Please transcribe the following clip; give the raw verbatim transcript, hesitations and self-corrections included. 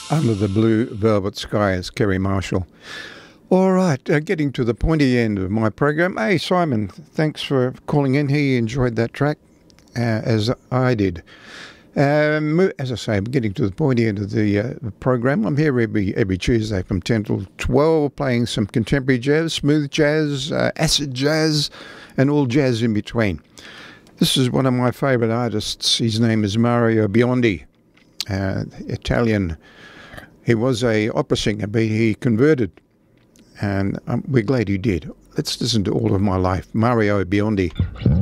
Under the Blue Velvet Sky is Kerry Marshall. All right, uh, getting to the pointy end of my program. Hey, Simon, thanks for calling in. He enjoyed that track, uh, as I did. Um, as I say, I'm getting to the pointy end of the, uh, the program. I'm here every every Tuesday from ten till twelve, playing some contemporary jazz, smooth jazz, uh, acid jazz, and all jazz in between. This is one of my favourite artists. His name is Mario Biondi, uh, Italian. He was a opera singer, but he converted, and um, we're glad he did. Let's listen to All of My Life, Mario Biondi.